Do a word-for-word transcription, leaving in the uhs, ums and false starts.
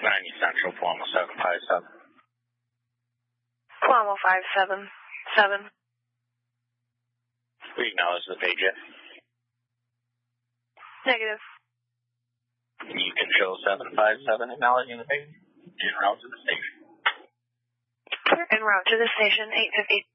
ninety Central, Paloma seven five seven. Paloma five seven seven. We acknowledge the page yet? Negative. You can show seven five seven acknowledging the page. En route to the station. En route to the station, eight fifty.